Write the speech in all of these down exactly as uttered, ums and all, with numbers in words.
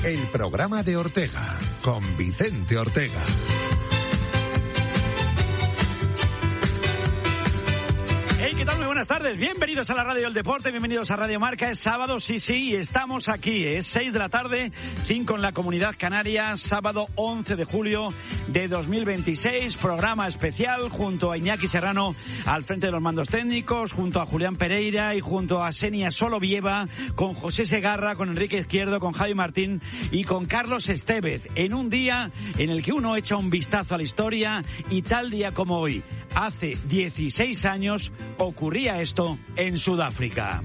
el programa de Ortega, con Vicente Ortega. ¿Qué tal? Muy buenas tardes. Bienvenidos a la Radio del Deporte, bienvenidos a Radio Marca. Es sábado, sí, sí, y estamos aquí. Es seis de la tarde, cinco en la Comunidad Canaria, sábado once de julio de dos mil veintiséis. Programa especial junto a Iñaki Serrano al frente de los mandos técnicos, junto a Julián Pereira y junto a Xenia Solovieva, con José Segarra, con Enrique Izquierdo, con Javi Martín y con Carlos Estevez. En un día en el que uno echa un vistazo a la historia y tal día como hoy, hace dieciséis años, ocurría esto en Sudáfrica.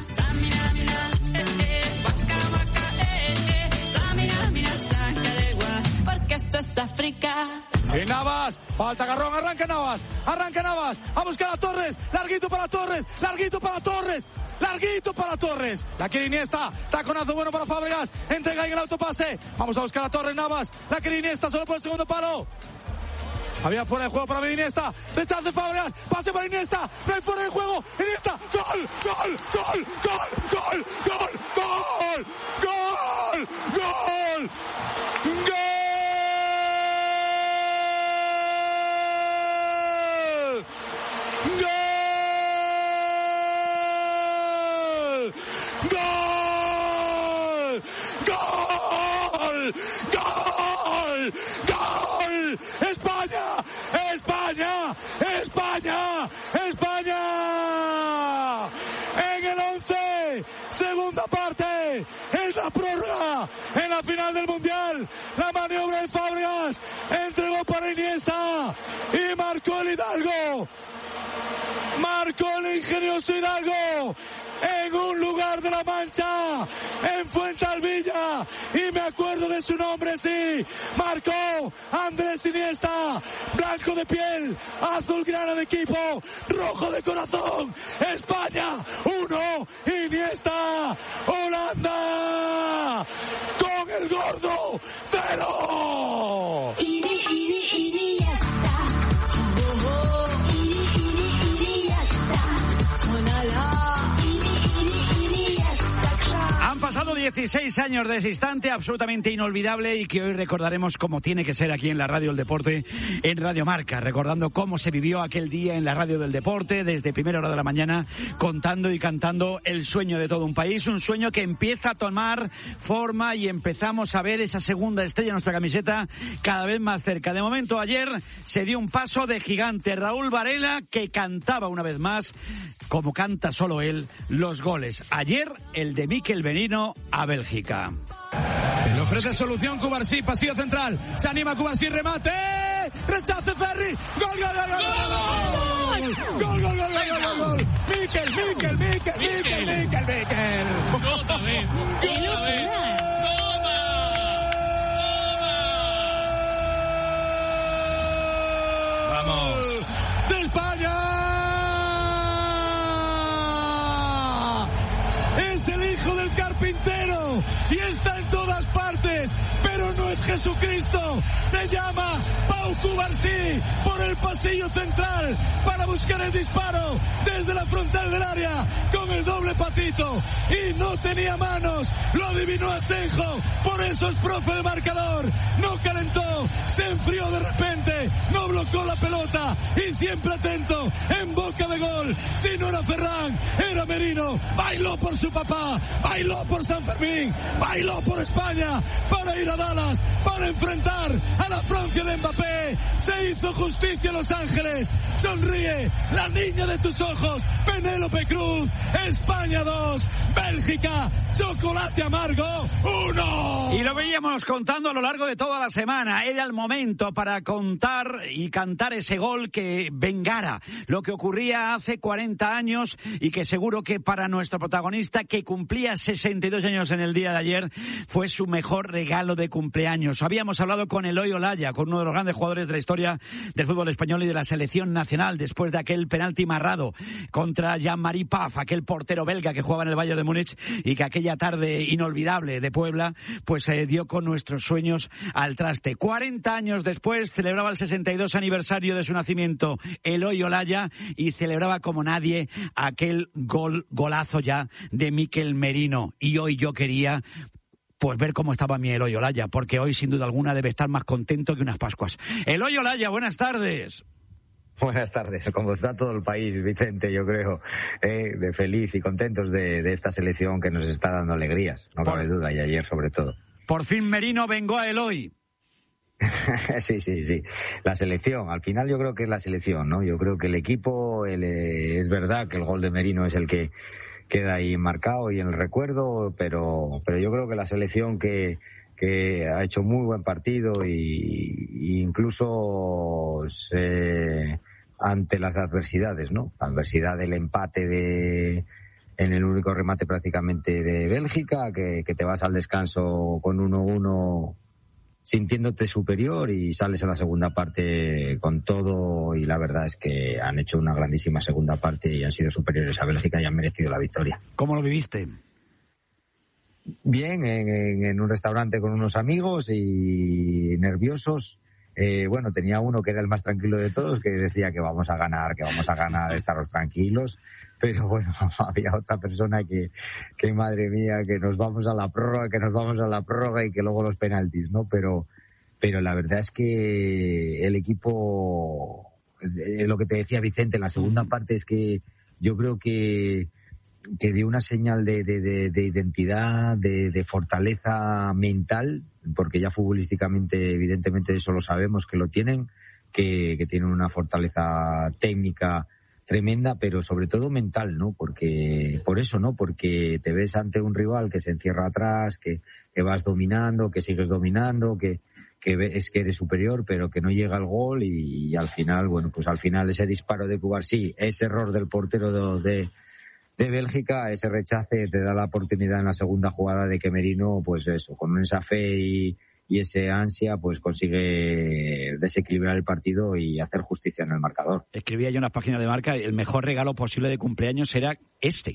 Porque esto es África. Y Navas, falta Garrón, arranca Navas, arranca Navas, a buscar a Torres, larguito para Torres, larguito para Torres, larguito para Torres, la quiere Iniesta, taconazo bueno para Fábregas, entrega en el autopase, vamos a buscar a Torres, Navas, la quiere Iniesta, solo por el segundo palo. Había fuera de juego para Iniesta, rechace Fábregas, pase para Iniesta, no hay fuera de juego, Iniesta, gol, gol, gol, gol, gol, gol, gol, gol, gol, gol. ¡Gol! ¡Gol! ¡Gol! ¡Gol! ¡Gol! ¡España! ¡España! ¡España! ¡España! En el once, segunda parte, es la prórroga, en la final del Mundial, la maniobra de Fábregas, entregó para Iniesta y marcó el Hidalgo. Marcó el ingenioso Hidalgo en un lugar de la Mancha, en Fuentealbilla, y me acuerdo de su nombre, sí, marcó Andrés Iniesta, blanco de piel, azulgrana de equipo, rojo de corazón, España, uno, Iniesta, Holanda, con el gordo, cero. Ini, ini, Iniesta. Han pasado dieciséis años de ese instante absolutamente inolvidable y que hoy recordaremos como tiene que ser aquí en la Radio del Deporte, en Radio Marca, recordando cómo se vivió aquel día en la Radio del Deporte desde primera hora de la mañana, contando y cantando el sueño de todo un país, un sueño que empieza a tomar forma y empezamos a ver esa segunda estrella en nuestra camiseta cada vez más cerca. De momento, ayer se dio un paso de gigante, Raúl Varela, que cantaba una vez más, como canta solo él, los goles. Ayer el de Mikel Merino a Bélgica. Le ofrece solución Cubarsí, pasillo central, se anima Cubarsí, remate, rechace Ferri, gol, gol, gol, gol, gol, gol, gol, gol, gol, gol, Mikel, Mikel, Mikel, Mikel, Mikel, Mikel. Otra vez, otra vez. Vamos. De España. Es el hijo del carpintero y está en todas partes, pero no es Jesucristo. Se llama Pau Cubarsí por el pasillo central para buscar el disparo desde la frontal del área con el doble patito y no tenía manos, lo adivinó Asenjo, por eso es profe de marcador. No calentó, se enfrió de repente, no bloqueó la pelota y siempre atento, en boca de gol. Si no era Ferran, era Merino. Bailó por su papá, bailó por San Fermín, bailó por España para ir a Dallas, para enfrentar a la Francia de Mbappé. Se hizo justicia en Los Ángeles. Sonríe la niña de tus ojos, Penélope Cruz. España dos, Bélgica, chocolate amargo uno. Y lo veíamos contando a lo largo de toda la semana. Era el momento para contar y cantar ese gol que vengara lo que ocurría hace cuarenta años y que seguro que para nuestro protagonista, que cumplía sesenta y dos años en el día de ayer, fue su mejor regalo de cumpleaños. Habíamos hablado con Eloy Olaya, con uno de los grandes jugadores de la historia del fútbol español y de la selección nacional, después de aquel penalti marrado contra Jean-Marie Paf, aquel portero belga que jugaba en el Bayern de Múnich y que aquella tarde inolvidable de Puebla pues se eh, dio con nuestros sueños al traste. cuarenta años después celebraba el sesenta y dos aniversario de su nacimiento Eloy Olaya y celebraba como nadie aquel gol, golazo ya de Mikel Merino. Y hoy yo quería pues ver cómo estaba mi Eloy Olaya, porque hoy sin duda alguna debe estar más contento que unas Pascuas. Eloy Olaya, buenas tardes. Buenas tardes, como está todo el país, Vicente, yo creo, eh, de feliz y contentos de, de esta selección que nos está dando alegrías, no cabe duda, y ayer sobre todo. Por fin Merino vengó a Eloy. Sí, sí, sí. La selección, al final yo creo que es la selección, ¿no? Yo creo que el equipo, el, eh, es verdad que el gol de Merino es el que queda ahí marcado y en el recuerdo, pero, pero yo creo que la selección que, que ha hecho muy buen partido y, y incluso se, ante las adversidades, ¿no? La adversidad del empate de en el único remate prácticamente de Bélgica, que, que te vas al descanso con uno uno sintiéndote superior y sales a la segunda parte con todo, y la verdad es que han hecho una grandísima segunda parte y han sido superiores a Bélgica y han merecido la victoria. ¿Cómo lo viviste? Bien, en, en, en un restaurante con unos amigos y nerviosos. Eh, bueno, tenía uno que era el más tranquilo de todos, que decía que vamos a ganar, que vamos a ganar, estaros tranquilos, pero bueno, había otra persona que, que madre mía, que nos vamos a la prórroga, que nos vamos a la prórroga y que luego los penaltis, ¿no? Pero, pero la verdad es que el equipo, es lo que te decía Vicente, en la segunda parte es que yo creo que que dio una señal de, de, de, de identidad, de, de fortaleza mental, porque ya futbolísticamente, evidentemente, eso lo sabemos que lo tienen, que, que tienen una fortaleza técnica tremenda, pero sobre todo mental, ¿no? Porque, por eso, ¿no? Porque te ves ante un rival que se encierra atrás, que, que vas dominando, que sigues dominando, que, que es que eres superior, pero que no llega el gol y, y al final, bueno, pues al final ese disparo de Cubarsí, ese error del portero de, de de Bélgica, ese rechace te da la oportunidad en la segunda jugada de que Merino, pues eso, con esa fe y, y ese ansia, pues consigue desequilibrar el partido y hacer justicia en el marcador. Escribía yo en las páginas de Marca, el mejor regalo posible de cumpleaños era este.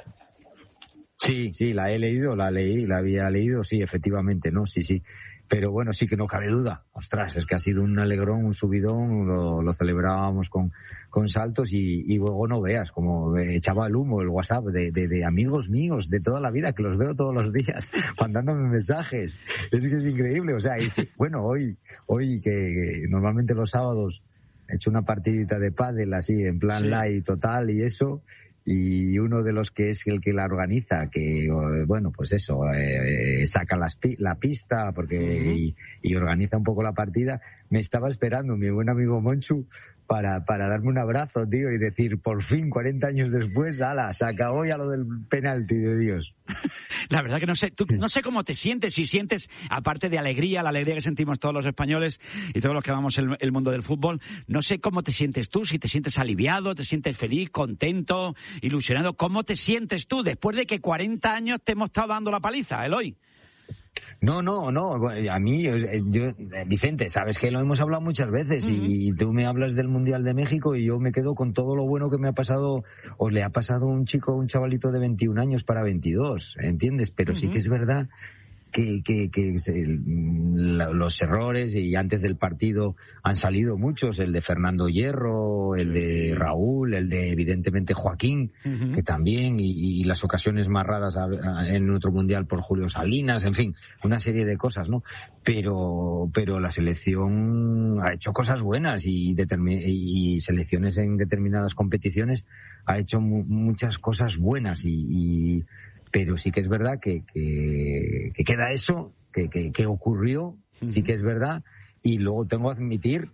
Sí, sí, la he leído, la leí, la había leído, sí, efectivamente, ¿no? Sí, sí. Pero bueno, sí que no cabe duda. Ostras, es que ha sido un alegrón, un subidón, lo, lo celebrábamos con, con saltos y, y luego no veas, como echaba el humo el WhatsApp de, de, de amigos míos de toda la vida, que los veo todos los días, mandándome mensajes. Es que es increíble, o sea, y, bueno, hoy, hoy que, que normalmente los sábados he hecho una partidita de pádel así, en plan sí. Light total y eso, y uno de los que es el que la organiza, que bueno, pues eso, eh, saca las, la pista porque uh-huh. y, y organiza un poco la partida, me estaba esperando mi buen amigo Monchu para para darme un abrazo, tío, y decir, por fin, cuarenta años después, ala, se acabó ya lo del penalti de Dios. La verdad que no sé, tú, no sé cómo te sientes, si sientes, aparte de alegría, la alegría que sentimos todos los españoles y todos los que amamos el, el mundo del fútbol, no sé cómo te sientes tú, si te sientes aliviado, te sientes feliz, contento, ilusionado, ¿cómo te sientes tú después de que cuarenta años te hemos estado dando la paliza, Eloy? No, no, no, a mí, yo, Vicente, sabes que lo hemos hablado muchas veces uh-huh. y tú me hablas del Mundial de México y yo me quedo con todo lo bueno que me ha pasado, o le ha pasado a un chico, un chavalito de veintiún años para veintidós, ¿entiendes? Pero uh-huh. sí que es verdad que, que, que se, la, los errores, y antes del partido han salido muchos, el de Fernando Hierro, el de Raúl, el de evidentemente Joaquín, uh-huh. que también, y, y las ocasiones más raras a, a, en otro mundial por Julio Salinas, en fin, una serie de cosas, ¿no? Pero, pero la selección ha hecho cosas buenas y, determin, y selecciones en determinadas competiciones ha hecho mu, muchas cosas buenas y, y pero sí que es verdad que, que, que queda eso, que, que, que ocurrió, uh-huh. sí que es verdad, y luego tengo que admitir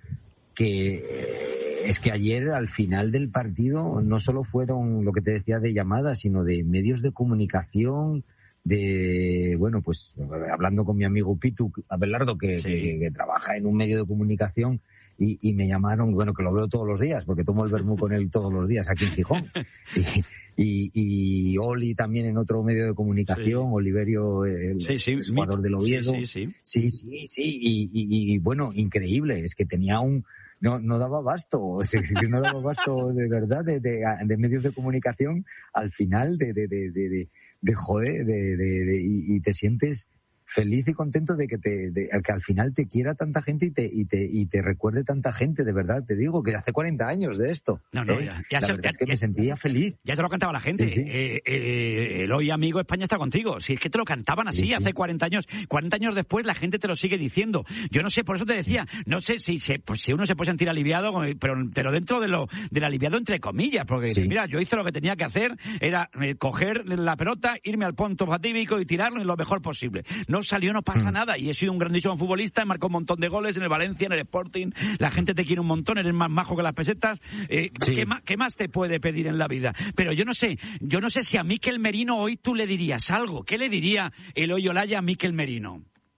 que es que ayer al final del partido no solo fueron lo que te decía de llamadas, sino de medios de comunicación, de, bueno, pues hablando con mi amigo Pitu Abelardo, que, sí. que, que trabaja en un medio de comunicación, y, y me llamaron, bueno, que lo veo todos los días, porque tomo el vermú con él todos los días aquí en Gijón. Y, y, y Oli también en otro medio de comunicación, sí. Oliverio, el, sí, sí, el jugador del Oviedo. Sí, sí, sí. Sí, sí, sí. Y, y, y bueno, increíble, es que tenía un... No, no daba abasto, o sea, no daba abasto de verdad de, de, de medios de comunicación al final de, de, de, de, de, de joder, de, de, de, y, y te sientes feliz y contento de que te de, que al final te quiera tanta gente y te y te y te recuerde tanta gente, de verdad te digo que hace cuarenta años de esto. No, no, ¿eh? ya, ya la se, verdad ya, es que ya, me sentía feliz. Ya te lo cantaba la gente. Sí, sí. Eh, eh, el hoy amigo España está contigo. Si es que te lo cantaban así Sí, sí. hace cuarenta años, cuarenta años después la gente te lo sigue diciendo. Yo no sé, por eso te decía, no sé si se, pues, si uno se puede sentir aliviado, pero, pero dentro de lo del aliviado entre comillas, porque Sí. mira, yo hice lo que tenía que hacer, era eh, coger la pelota, irme al punto fatídico y tirarlo en lo mejor posible. No salió, no pasa Mm. nada, y he sido un grandísimo futbolista, he marcado un montón de goles en el Valencia, en el Sporting, la gente te quiere un montón, eres más majo que las pesetas. Eh, Sí. ¿qué, más, ¿Qué más te puede pedir en la vida? Pero yo no sé, yo no sé si a Mikel Merino hoy tú le dirías algo. ¿Qué le diría Eloy Olaya a Mikel Merino?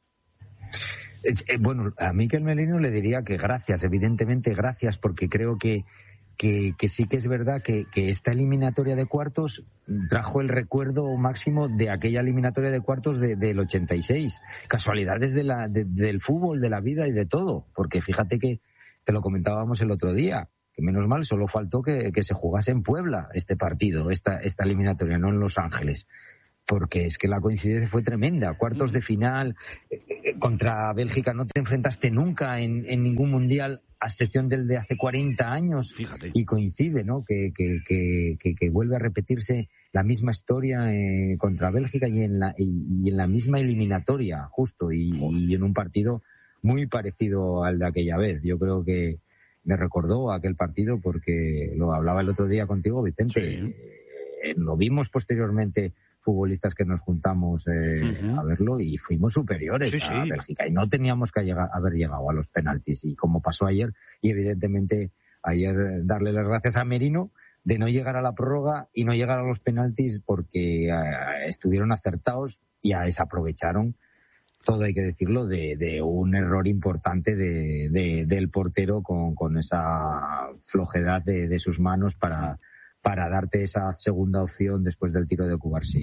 Es, eh, bueno, a Mikel Merino le diría que gracias, evidentemente gracias, porque creo que que, que sí que es verdad que, que esta eliminatoria de cuartos trajo el recuerdo máximo de aquella eliminatoria de cuartos de, del ochenta y seis. Casualidades de la, de, del fútbol, de la vida y de todo, porque fíjate que te lo comentábamos el otro día, que menos mal solo faltó que, que se jugase en Puebla este partido, esta, esta eliminatoria, no en Los Ángeles. Porque es que la coincidencia fue tremenda. Cuartos de final, eh, contra Bélgica no te enfrentaste nunca en, en ningún mundial, a excepción del de hace cuarenta años. Fíjate. Y coincide, ¿no? Que, que, que, que, que vuelve a repetirse la misma historia eh, contra Bélgica y en, la, y, y en la misma eliminatoria, justo, y, y en un partido muy parecido al de aquella vez. Yo creo que me recordó aquel partido porque lo hablaba el otro día contigo, Vicente. Sí. Eh, lo vimos posteriormente futbolistas que nos juntamos eh, uh-huh. a verlo y fuimos superiores sí, a sí. Bélgica y no teníamos que llegar, haber llegado a los penaltis y como pasó ayer y evidentemente ayer darle las gracias a Merino de no llegar a la prórroga y no llegar a los penaltis porque eh, estuvieron acertados y a desaprovecharon todo hay que decirlo de, de un error importante de, de, del portero con, con esa flojedad de, de sus manos para para darte esa segunda opción después del tiro de Cubarsí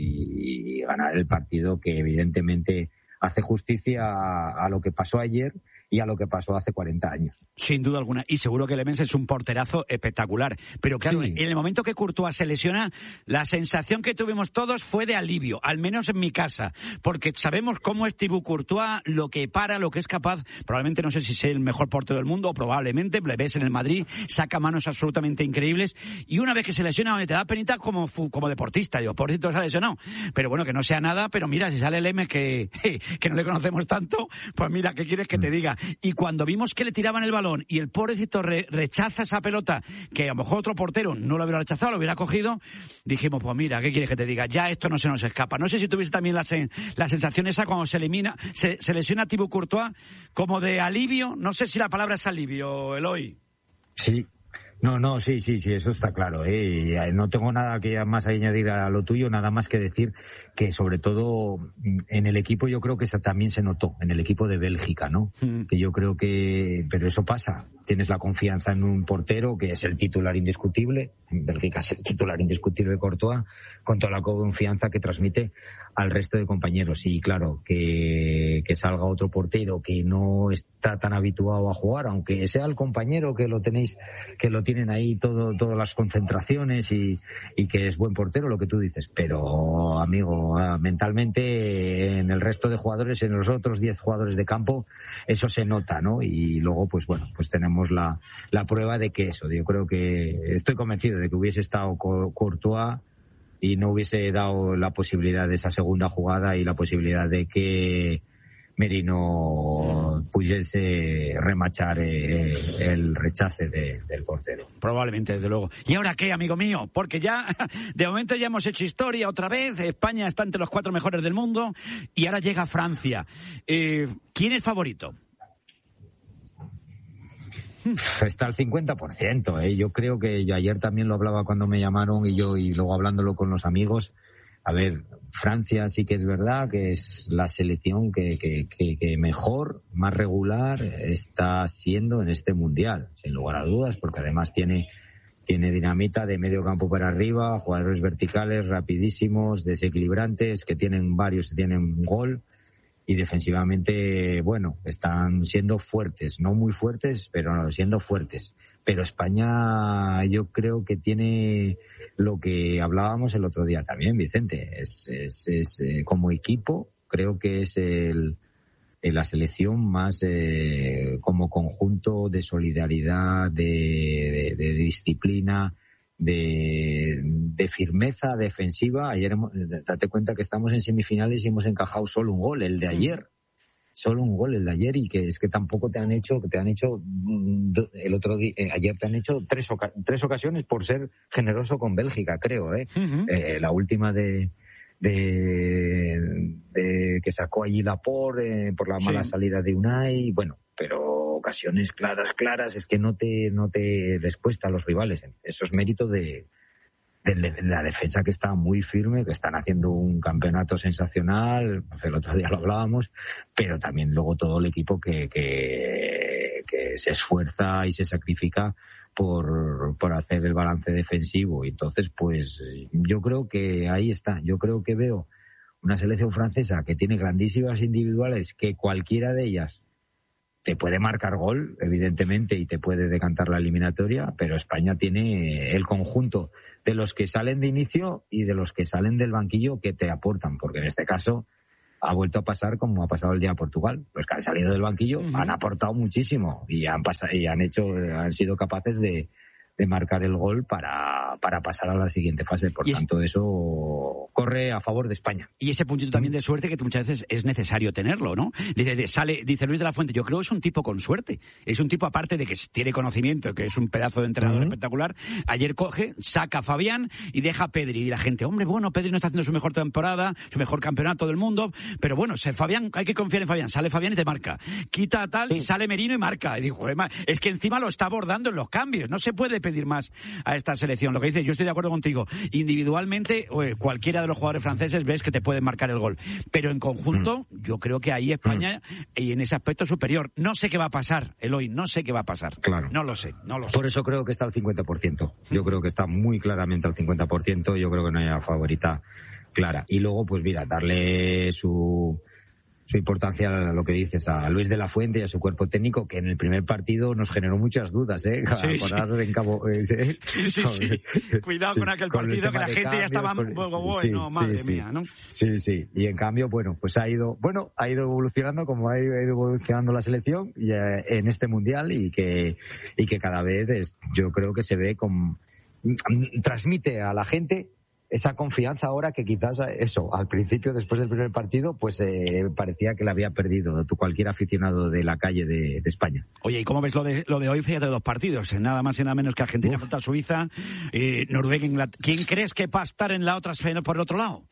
y ganar el partido que evidentemente hace justicia a, a lo que pasó ayer y a lo que pasó hace cuarenta años. Sin duda alguna. Y seguro que Lemens es un porterazo espectacular. Pero claro, sí. en el momento que Courtois se lesiona, la sensación que tuvimos todos fue de alivio, al menos en mi casa. Porque sabemos cómo es Thibaut Courtois, lo que para, lo que es capaz. Probablemente no sé si es el mejor portero del mundo, o probablemente, le ves en el Madrid, saca manos absolutamente increíbles. Y una vez que se lesiona, te da penita como, como deportista. Digo, pobrecito se ha lesionado. Pero bueno, que no sea nada, pero mira, si sale Lemens que, que no le conocemos tanto, pues mira, ¿qué quieres que te diga? Y cuando vimos que le tiraban el balón y el pobrecito re, rechaza esa pelota, que a lo mejor otro portero no lo hubiera rechazado, lo hubiera cogido, dijimos, pues mira, ¿qué quieres que te diga? Ya esto no se nos escapa. No sé si tuviste también la, sen, la sensación esa cuando se elimina, se, se lesiona a Thibaut Courtois, como de alivio. No sé si la palabra es alivio, Eloy. Sí. No, no, sí, sí, sí, eso está claro, ¿eh? No tengo nada que más añadir a lo tuyo, nada más que decir que sobre todo en el equipo yo creo que eso también se notó, en el equipo de Bélgica, ¿no? Mm. Que yo creo que, pero eso pasa, tienes la confianza en un portero que es el titular indiscutible, en Bélgica es el titular indiscutible de Courtois, con toda la confianza que transmite al resto de compañeros y claro, que, que salga otro portero que no está tan habituado a jugar, aunque sea el compañero que lo tenéis, que lo tienen ahí todo, todas las concentraciones y, y que es buen portero, lo que tú dices, pero amigo, mentalmente en el resto de jugadores, en los otros diez jugadores de campo, eso se nota, ¿no? Y luego, pues bueno, pues tenemos la, la prueba de que eso, yo creo que estoy convencido de que hubiese estado Courtois y no hubiese dado la posibilidad de esa segunda jugada y la posibilidad de que Merino pudiese remachar eh, el rechace de, del portero. Probablemente, desde luego. ¿Y ahora qué, amigo mío? Porque ya, de momento ya hemos hecho historia otra vez, España está entre los cuatro mejores del mundo y ahora llega Francia. Eh, ¿Quién es favorito? Está al cincuenta por ciento, ¿eh? Yo creo que yo ayer también lo hablaba cuando me llamaron y yo y luego hablándolo con los amigos. A ver, Francia sí que es verdad que es la selección que, que, que, que mejor, más regular está siendo en este mundial, sin lugar a dudas, porque además tiene, tiene dinamita de medio campo para arriba, jugadores verticales, rapidísimos, desequilibrantes, que tienen varios, tienen gol. Y defensivamente, bueno, están siendo fuertes, no muy fuertes, pero siendo fuertes. Pero España yo creo que tiene lo que hablábamos el otro día también, Vicente, es, es, es eh, como equipo, creo que es el, el la selección más eh, como conjunto de solidaridad, de, de, de disciplina, de, de firmeza defensiva. Ayer hemos, date cuenta que estamos en semifinales y hemos encajado solo un gol, el de ayer. Solo un gol el de ayer, y que es que tampoco te han hecho, que te han hecho el otro día, eh, ayer te han hecho tres, oca- tres ocasiones por ser generoso con Bélgica, creo, eh. Uh-huh. eh la última de, de, de que sacó allí Laporte eh, por la mala sí. salida de Unai, bueno, pero ocasiones claras, claras, es que no te, no te les cuesta a los rivales. Eso es mérito de de la defensa, que está muy firme, que están haciendo un campeonato sensacional, el otro día lo hablábamos, pero también luego todo el equipo que, que, que se esfuerza y se sacrifica por, por hacer el balance defensivo. Y entonces, pues, yo creo que ahí está. Yo creo que veo una selección francesa que tiene grandísimas individuales, que cualquiera de ellas te puede marcar gol, evidentemente, y te puede decantar la eliminatoria, pero España tiene el conjunto de los que salen de inicio y de los que salen del banquillo que te aportan, porque en este caso ha vuelto a pasar como ha pasado el día a Portugal. Los que han salido del banquillo uh-huh. han aportado muchísimo y han pasado, y han hecho, han sido capaces de, de marcar el gol para, para pasar a la siguiente fase. Por y tanto, es... eso corre a favor de España. Y ese puntito también de suerte que muchas veces es necesario tenerlo, ¿no? Dice, sale, dice Luis de la Fuente, yo creo que es un tipo con suerte. Es un tipo, aparte de que tiene conocimiento, que es un pedazo de entrenador uh-huh. espectacular. Ayer coge, saca a Fabián y deja a Pedri. Y la gente, hombre, bueno, Pedri no está haciendo su mejor temporada, su mejor campeonato del mundo, pero bueno, Fabián, hay que confiar en Fabián. Sale Fabián y te marca. Quita a tal sí. y sale Merino y marca. Y dijo, es que encima lo está abordando en los cambios. No se puede pedir más a esta selección. Lo que dice, yo estoy de acuerdo contigo. Individualmente, cualquiera de los jugadores franceses ves que te pueden marcar el gol. Pero en conjunto, mm. yo creo que ahí España, mm. y en ese aspecto superior. No sé qué va a pasar, Eloy, no sé qué va a pasar. Claro. No lo sé, no lo sé. Por eso creo que está al cincuenta por ciento. Yo creo que está muy claramente al cincuenta por ciento. Yo creo que no hay favorita clara. Y luego, pues mira, darle su... su importancia a lo que dices, a Luis de la Fuente y a su cuerpo técnico, que en el primer partido nos generó muchas dudas, ¿eh? Sí, sí. En Cabo, ¿eh? sí, sí, sí. Cuidado sí, con aquel con partido que la gente cambios, ya estaba con... bueno, sí, madre sí, mía, ¿no? Sí, sí. Y en cambio, bueno, pues ha ido, bueno, ha ido evolucionando como ha ido evolucionando la selección y, eh, en este mundial, y que, y que cada vez es, yo creo que se ve con, transmite a la gente esa confianza ahora que quizás eso, al principio, después del primer partido, pues eh, parecía que la había perdido cualquier aficionado de la calle de, de España. Oye, ¿y cómo ves lo de lo de hoy? Fíjate, dos partidos, nada más y nada menos que Argentina contra Suiza, eh, Noruega, Inglaterra. ¿Quién crees que va a estar en la otra por el otro lado?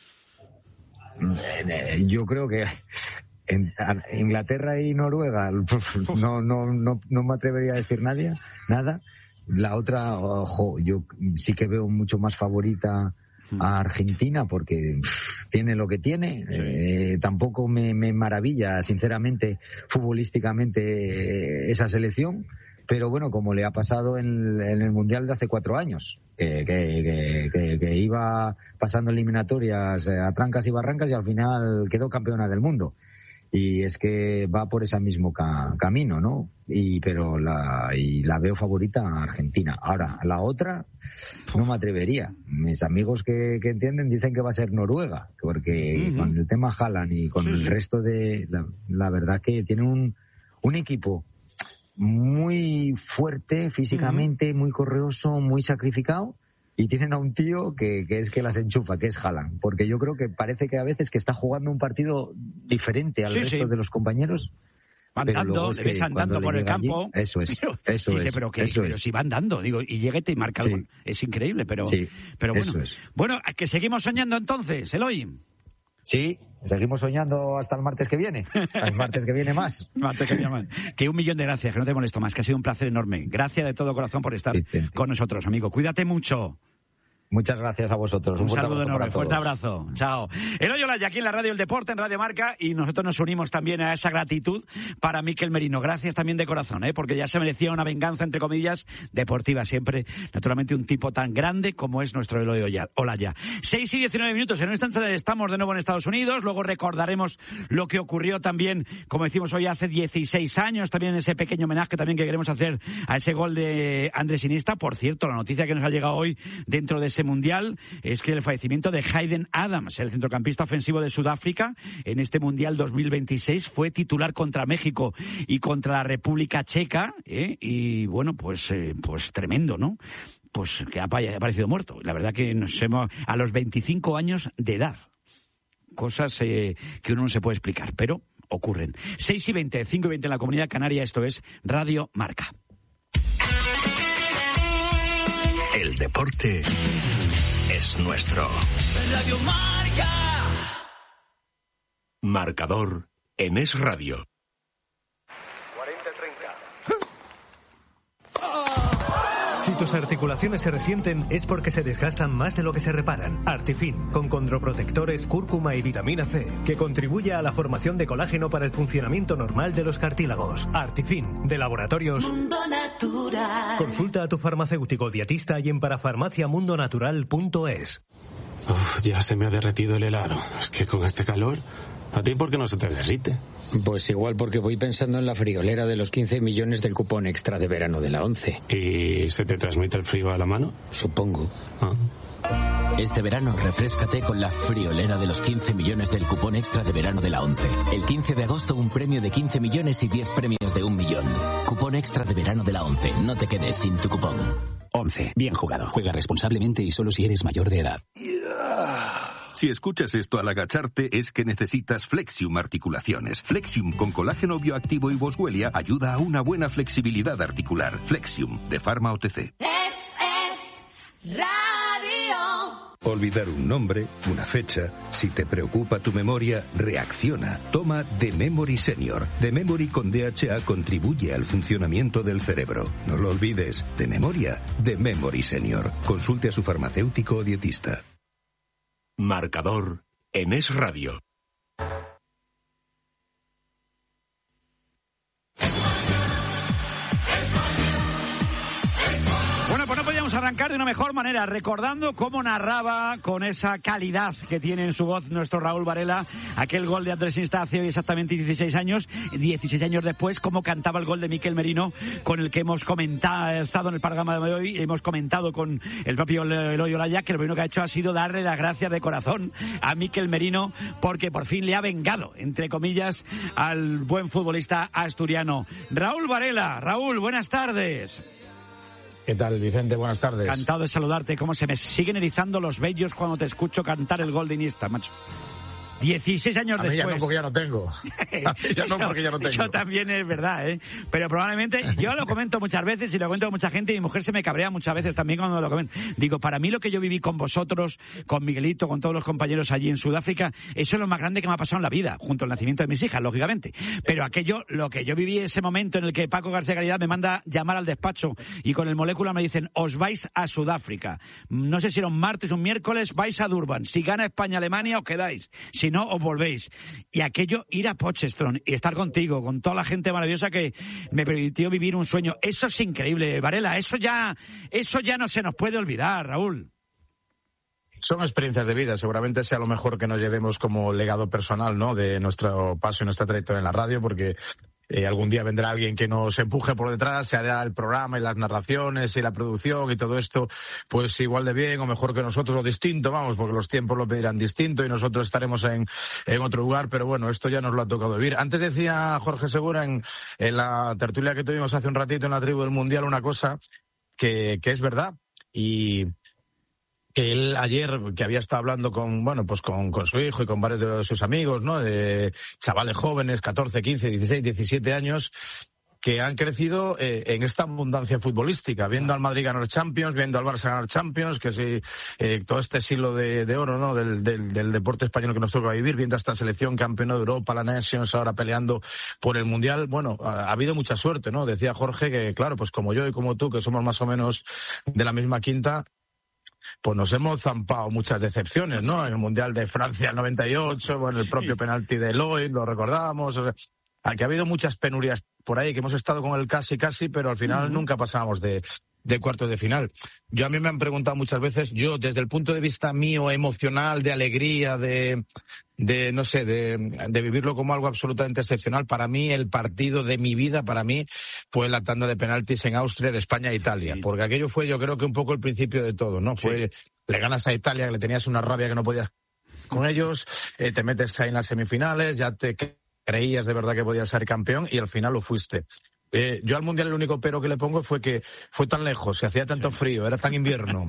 Yo creo que en Inglaterra y Noruega, no, no, no, no me atrevería a decir nadie, nada. La otra, ojo, yo sí que veo mucho más favorita a Argentina porque pff, tiene lo que tiene. Eh, tampoco me, me maravilla, sinceramente, futbolísticamente, eh, esa selección. Pero bueno, como le ha pasado en, en el Mundial de hace cuatro años, que, que, que, que iba pasando eliminatorias a trancas y barrancas y al final quedó campeona del mundo. Y es que va por ese mismo ca- camino, ¿no? Y pero la y la veo favorita a Argentina. Ahora, la otra no me atrevería. Mis amigos que, que entienden dicen que va a ser Noruega, porque uh-huh. con el tema Haaland y con sí, el sí. resto de... La, la verdad que tiene un, un equipo muy fuerte físicamente, uh-huh. muy correoso, muy sacrificado. Y tienen a un tío que, que es que las enchufa, que es Haaland. Porque yo creo que parece que a veces que está jugando un partido diferente al sí, resto sí. de los compañeros. Van dando, le ves andando por el campo. Allí, eso es, eso dice, es. Pero, que, eso pero es. si van dando, digo, y llega y te marca algo. Sí. Es increíble, pero, sí, pero bueno. Eso es. Bueno, que seguimos soñando entonces, Eloy. Sí, seguimos soñando hasta el martes que viene. El martes que viene más. martes que viene más. Que un millón de gracias, que no te molesto más, que ha sido un placer enorme. Gracias de todo corazón por estar sí, con nosotros, amigo. Cuídate mucho. Muchas gracias a vosotros. Un, un saludo enorme, fuerte abrazo. Chao. Eloy Olaya, aquí en la Radio El Deporte, en Radio Marca, y nosotros nos unimos también a esa gratitud para Mikel Merino. Gracias también de corazón, ¿eh? Porque ya se merecía una venganza, entre comillas, deportiva siempre. Naturalmente un tipo tan grande como es nuestro Eloy Olaya. seis y diecinueve minutos, en un instante estamos de nuevo en Estados Unidos, luego recordaremos lo que ocurrió también, como decimos hoy, hace dieciséis años, también ese pequeño homenaje también que queremos hacer a ese gol de Andrés Iniesta. Por cierto, la noticia que nos ha llegado hoy dentro de ese ese Mundial es que el fallecimiento de Hayden Adams, el centrocampista ofensivo de Sudáfrica, en este Mundial dos mil veintiséis, fue titular contra México y contra la República Checa, ¿eh? Y bueno, pues, eh, pues tremendo, ¿no? Pues que ha aparecido muerto. La verdad que nos hemos, a los veinticinco años de edad. Cosas eh, que uno no se puede explicar, pero ocurren. seis y veinte, cinco y veinte en la Comunidad Canaria, esto es Radio Marca. El deporte es nuestro. Radio Marca. Marcador en Es Radio. cuarenta treinta. Si tus articulaciones se resienten es porque se desgastan más de lo que se reparan. Artifin, con condroprotectores, cúrcuma y vitamina C, que contribuye a la formación de colágeno para el funcionamiento normal de los cartílagos. Artifin, de Laboratorios Mundo Natural. Consulta a tu farmacéutico dietista y en parafarmacia mundo natural punto es. Uf, ya se me ha derretido el helado. Es que con este calor, ¿a ti por qué no se te derrite? Pues igual porque voy pensando en la friolera de los quince millones del cupón extra de verano de la ONCE. ¿Y se te transmite el frío a la mano? Supongo. Ah. Este verano refréscate con la friolera de los quince millones del cupón extra de verano de la ONCE. El quince de agosto un premio de quince millones y diez premios de un millón. Cupón extra de verano de la ONCE. No te quedes sin tu cupón. ONCE. Bien jugado. Juega responsablemente y solo si eres mayor de edad. Si escuchas esto al agacharte es que necesitas Flexium Articulaciones. Flexium con colágeno bioactivo y boswellia ayuda a una buena flexibilidad articular. Flexium de Pharma O T C. Es, es radio. Olvidar un nombre, una fecha. Si te preocupa tu memoria, reacciona. Toma The Memory Senior. The Memory con D H A contribuye al funcionamiento del cerebro. No lo olvides. De memoria, The Memory Senior. Consulte a su farmacéutico o dietista. Marcador en Es Radio. Bueno, pues no podíamos arrancar de una mejor manera, recordando cómo narraba con esa calidad que tiene en su voz nuestro Raúl Varela aquel gol de Andrés Iniesta hace exactamente dieciséis años, dieciséis años después, cómo cantaba el gol de Mikel Merino, con el que hemos comentado en el programa de hoy, hemos comentado con el propio Eloy Olaya, que lo primero que ha hecho ha sido darle las gracias de corazón a Mikel Merino, porque por fin le ha vengado, entre comillas, al buen futbolista asturiano. Raúl Varela, Raúl, buenas tardes. ¿Qué tal, Vicente? Buenas tardes. Encantado de saludarte. Cómo se me siguen erizando los vellos cuando te escucho cantar el gol de Iniesta, macho. dieciséis años a mí después. Ya no, porque ya no tengo. A mí ya no, porque ya no tengo. Eso también es verdad, ¿eh? Pero probablemente, yo lo comento muchas veces y lo comento con mucha gente y mi mujer se me cabrea muchas veces también cuando lo comento. Digo, para mí lo que yo viví con vosotros, con Miguelito, con todos los compañeros allí en Sudáfrica, eso es lo más grande que me ha pasado en la vida, junto al nacimiento de mis hijas, lógicamente. Pero aquello, lo que yo viví ese momento en el que Paco García Caridad me manda llamar al despacho y con el molécula me dicen, os vais a Sudáfrica. No sé si era un martes o un miércoles, vais a Durban. Si gana España-Alemania, os quedáis. Si no, os volvéis. Y aquello, ir a Potchefstroom y estar contigo, con toda la gente maravillosa que me permitió vivir un sueño, eso es increíble, Varela, eso ya, eso ya no se nos puede olvidar, Raúl. Son experiencias de vida, seguramente sea lo mejor que nos llevemos como legado personal, ¿no?, de nuestro paso y nuestra trayectoria en la radio, porque Eh, algún día vendrá alguien que nos empuje por detrás, se hará el programa y las narraciones y la producción y todo esto, pues igual de bien o mejor que nosotros o distinto, vamos, porque los tiempos lo pedirán distinto y nosotros estaremos en, en otro lugar, pero bueno, esto ya nos lo ha tocado vivir. Antes decía Jorge Segura en, en la tertulia que tuvimos hace un ratito en la Tribu del Mundial una cosa que, que es verdad y que él ayer, que había estado hablando con, bueno, pues con, con su hijo y con varios de sus amigos, ¿no?, de chavales jóvenes, catorce, quince, dieciséis, diecisiete años, que han crecido eh, en esta abundancia futbolística, viendo al Madrid ganar Champions, viendo al Barça ganar Champions, que sí, eh, todo este siglo de, de oro, ¿no?, del, del, del deporte español que nos toca vivir, viendo a esta selección campeona de Europa, la Nations, ahora peleando por el Mundial. Bueno, ha, ha habido mucha suerte, ¿no? Decía Jorge que, claro, pues como yo y como tú, que somos más o menos de la misma quinta, pues nos hemos zampado muchas decepciones, ¿no? En el Mundial de Francia el noventa y ocho, bueno, el propio penalti de Eloy, lo recordamos. O sea, aquí ha habido muchas penurias por ahí, que hemos estado con el casi casi, pero al final uh-huh. nunca pasábamos de, de cuartos de final. Yo a mí me han preguntado muchas veces, yo desde el punto de vista mío emocional, de alegría, de, de no sé, de, de vivirlo como algo absolutamente excepcional, para mí el partido de mi vida, para mí, fue la tanda de penaltis en Austria de España a Italia, sí. Porque aquello fue yo creo que un poco el principio de todo, ¿no? Sí. Fue, le ganas a Italia, que le tenías una rabia que no podías con ellos, eh, te metes ahí en las semifinales, ya te creías de verdad que podías ser campeón y al final lo fuiste. Eh, yo al Mundial el único pero que le pongo fue que fue tan lejos, se hacía tanto frío, era tan invierno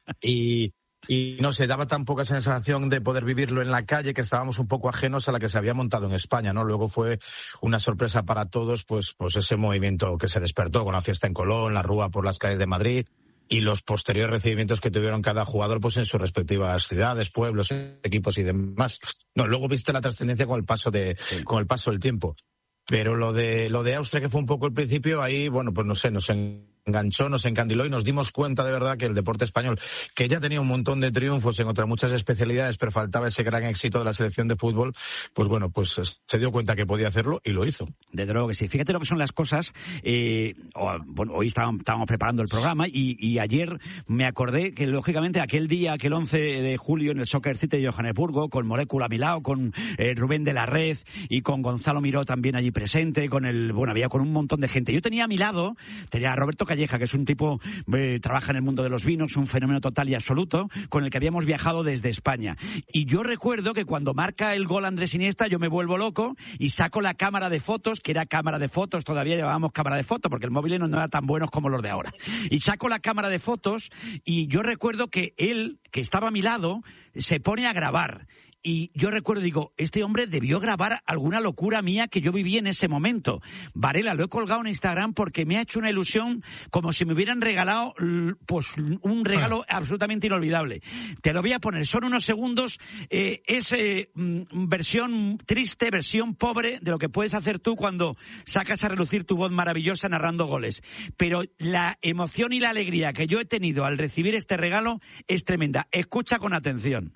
y, y no sé, daba tan poca sensación de poder vivirlo en la calle que estábamos un poco ajenos a la que se había montado en España, ¿no? Luego fue una sorpresa para todos, pues, pues ese movimiento que se despertó con la fiesta en Colón, la rúa por las calles de Madrid y los posteriores recibimientos que tuvieron cada jugador pues en sus respectivas ciudades, pueblos, equipos y demás. No, luego viste la trascendencia con el paso de, sí. con el paso del tiempo. Pero lo de lo de Austria, que fue un poco el principio, ahí, bueno, pues no sé, nos enganchó, nos encandiló y nos dimos cuenta de verdad que el deporte español, que ya tenía un montón de triunfos en otras muchas especialidades, pero faltaba ese gran éxito de la selección de fútbol, pues bueno, pues se dio cuenta que podía hacerlo y lo hizo. Desde luego que sí. Fíjate lo que son las cosas. Eh, bueno, hoy estábamos, estábamos preparando el programa y, y ayer me acordé que, lógicamente, aquel día, aquel once de julio en el Soccer City de Johannesburgo, con Molécula a mi lado, con eh, Rubén de la Red y con Gonzalo Miró también allí presente, con el, bueno, había con un montón de gente. Yo tenía a mi lado, tenía a Roberto Calleja, que es un tipo, eh, trabaja en el mundo de los vinos, un fenómeno total y absoluto, con el que habíamos viajado desde España. Y yo recuerdo que cuando marca el gol Andrés Iniesta, yo me vuelvo loco y saco la cámara de fotos, que era cámara de fotos, todavía llevábamos cámara de fotos, porque el móvil no, no era tan buenos como los de ahora. Y saco la cámara de fotos y yo recuerdo que él, que estaba a mi lado, se pone a grabar. Y yo recuerdo, digo, este hombre debió grabar alguna locura mía que yo viví en ese momento. Varela, lo he colgado en Instagram porque me ha hecho una ilusión como si me hubieran regalado, pues, un regalo ah. absolutamente inolvidable. Te lo voy a poner, son unos segundos, eh, es eh, versión triste, versión pobre de lo que puedes hacer tú cuando sacas a relucir tu voz maravillosa narrando goles. Pero la emoción y la alegría que yo he tenido al recibir este regalo es tremenda. Escucha con atención.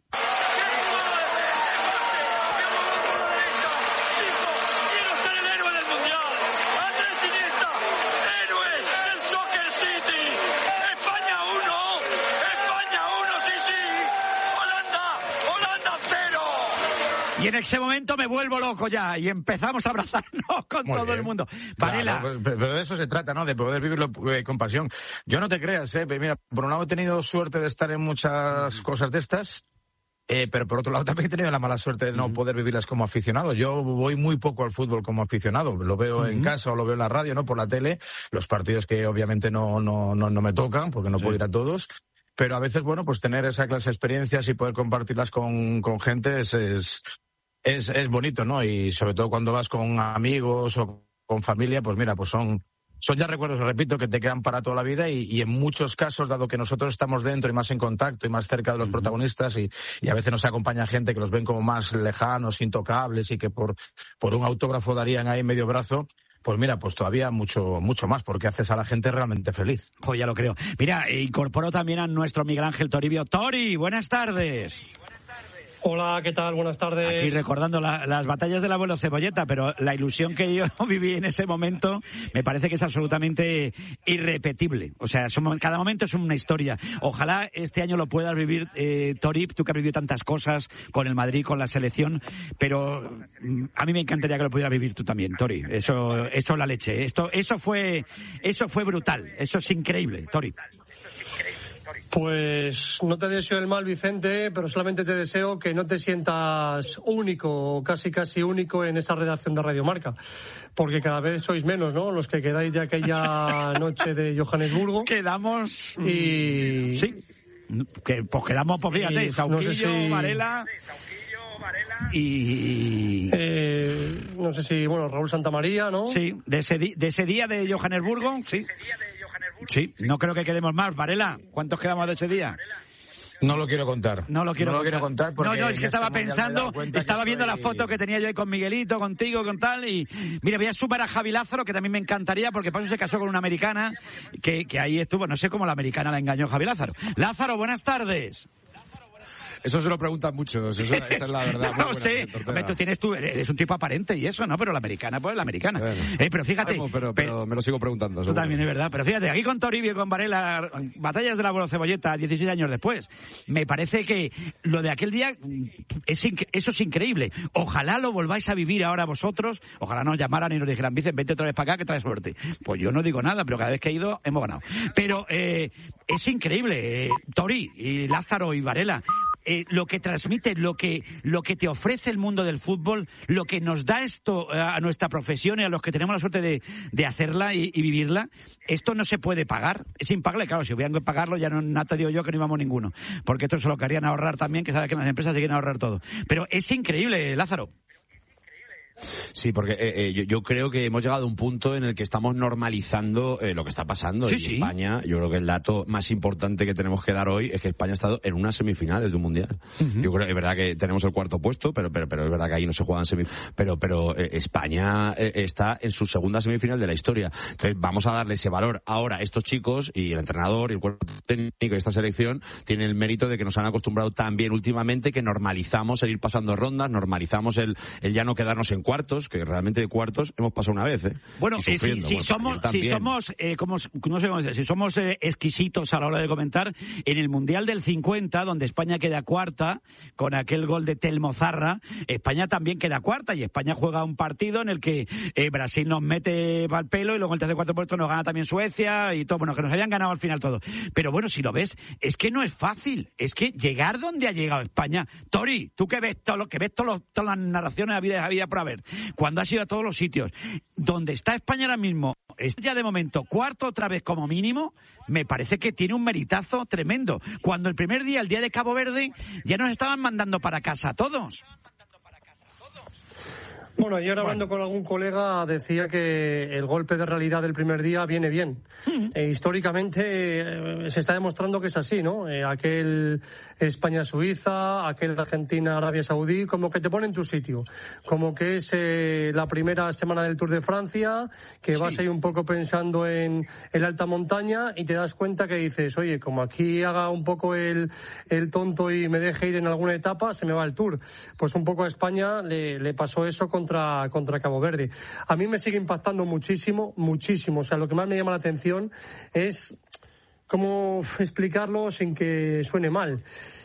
Y en ese momento me vuelvo loco ya y empezamos a abrazarnos con Muy todo bien. el mundo. Varela. Claro, pero de eso se trata, ¿no? De poder vivirlo eh, con pasión. Yo no te creas, ¿eh? Mira, por un lado he tenido suerte de estar en muchas cosas de estas, eh, pero por otro lado también he tenido la mala suerte de no uh-huh. poder vivirlas como aficionado. Yo voy muy poco al fútbol como aficionado. Lo veo uh-huh. en casa o lo veo en la radio, ¿no? Por la tele. Los partidos que obviamente no, no, no, no me tocan porque no sí. puedo ir a todos. Pero a veces, bueno, pues tener esa clase de experiencias y poder compartirlas con, con gente es... es Es, es bonito, ¿no? Y sobre todo cuando vas con amigos o con familia, pues mira, pues son, son ya recuerdos, repito, que te quedan para toda la vida y, y en muchos casos, dado que nosotros estamos dentro y más en contacto y más cerca de los uh-huh. protagonistas y, y a veces nos acompaña gente que los ven como más lejanos, intocables y que por, por un autógrafo darían ahí medio brazo, pues mira, pues todavía mucho mucho más, porque haces a la gente realmente feliz. Jo, ya lo creo. Mira, incorporo también a nuestro Miguel Ángel Toribio. Tori, buenas tardes. Hola, ¿qué tal? Buenas tardes. Aquí recordando la, las batallas del abuelo Cebolleta, pero la ilusión que yo viví en ese momento me parece que es absolutamente irrepetible. O sea, son, cada momento es una historia. Ojalá este año lo puedas vivir, eh, Torib, tú que has vivido tantas cosas con el Madrid, con la selección, pero a mí me encantaría que lo pudieras vivir tú también, Tori. Eso, eso es la leche. Esto, eso fue, eso fue brutal. Eso es increíble, Tori. Pues no te deseo el mal, Vicente, pero solamente te deseo que no te sientas único, casi casi único en esa redacción de Radio Marca, porque cada vez sois menos, ¿no? Los que quedáis de aquella noche de Johannesburgo. Quedamos... Y... Sí, que, pues quedamos, pues fíjate, Sauquillo, no sé si... Varela... Y eh, no sé si, bueno, Raúl Santamaría, ¿no? Sí, de ese, di- de ese día de Johannesburgo, sí. Sí, no creo que quedemos más. Varela, ¿cuántos quedamos de ese día? No lo quiero contar. No lo quiero, no contar. lo quiero contar. Porque no, no, es que estaba este pensando, estaba viendo estoy... la foto que tenía yo ahí con Miguelito, contigo, con tal, y mira, voy a sumar a Javi Lázaro, que también me encantaría, porque Paso se casó con una americana, que, que ahí estuvo, no sé cómo la americana la engañó Javi Lázaro. Lázaro, buenas tardes. eso se lo preguntan muchos, eso, esa es la verdad. No sé, hombre, tú tienes tú, eres un tipo aparente y eso, ¿no? Pero la americana, pues la americana. Bueno, eh, pero fíjate... Pero, pero, pero me lo sigo preguntando. Tú seguro. también, es verdad. Pero fíjate, aquí con Toribio y con Varela, batallas de la Cebolleta, dieciséis años después, me parece que lo de aquel día, es inc- eso es increíble. Ojalá lo volváis a vivir ahora vosotros, ojalá nos llamaran y nos dijeran, Vicen, vente otra vez para acá que traes suerte. Pues yo no digo nada, pero cada vez que he ido hemos ganado. Pero eh, es increíble, eh, Tori y Lázaro y Varela, eh, lo que transmite, lo que lo que te ofrece el mundo del fútbol, lo que nos da esto eh, a nuestra profesión y a los que tenemos la suerte de, de hacerla y, y vivirla, esto no se puede pagar, es impagable. Claro, si hubieran que pagarlo ya no, nada te digo yo que no íbamos ninguno, porque esto se lo querían ahorrar también, que sabes que las empresas se quieren ahorrar todo. Pero es increíble, Lázaro. Sí, porque eh, eh, yo, yo creo que hemos llegado a un punto en el que estamos normalizando eh, lo que está pasando. Sí, en sí. España, yo creo que el dato más importante que tenemos que dar hoy es que España ha estado en unas semifinales de un mundial. Uh-huh. Yo creo que es verdad que tenemos el cuarto puesto, pero pero pero es verdad que ahí no se juegan semifinales. Pero pero eh, España eh, está en su segunda semifinal de la historia. Entonces vamos a darle ese valor. Ahora estos chicos y el entrenador y el cuerpo técnico de esta selección tienen el mérito de que nos han acostumbrado también últimamente, que normalizamos el ir pasando rondas, normalizamos el, el ya no quedarnos en cuartos, que realmente de cuartos hemos pasado una vez, ¿eh? Bueno, eh, si, si, bueno, somos, si somos, eh, como, no sé cómo decir, si somos eh, exquisitos a la hora de comentar, en el Mundial del cincuenta, donde España queda cuarta, con aquel gol de Telmo Zarra, España también queda cuarta, y España juega un partido en el que eh, Brasil nos mete al pelo, y luego el tercer cuarto puesto nos gana también Suecia, y todo, bueno, que nos hayan ganado al final todo. Pero bueno, si lo ves, es que no es fácil, es que llegar donde ha llegado España. Tori, tú que ves todo lo que ves todos los, todas las narraciones de vida, de vida por haber, cuando has ido a todos los sitios, donde está España ahora mismo, está ya de momento cuarto otra vez como mínimo, me parece que tiene un meritazo tremendo. Cuando el primer día, el día de Cabo Verde, ya nos estaban mandando para casa a todos. Bueno, ayer hablando con algún colega decía que el golpe de realidad del primer día viene bien. Uh-huh. Eh, históricamente eh, se está demostrando que es así, ¿no? Eh, aquel España-Suiza, aquel Argentina-Arabia Saudí, como que te pone en tu sitio. Como que es eh, la primera semana del Tour de Francia, que sí. Vas ahí un poco pensando en el alta montaña y te das cuenta que dices, oye, como aquí haga un poco el, el tonto y me deje ir en alguna etapa, se me va el Tour. Pues un poco a España le, le pasó eso con Contra, contra Cabo Verde. A mí me sigue impactando muchísimo, muchísimo. O sea, lo que más me llama la atención es cómo explicarlo sin que suene mal.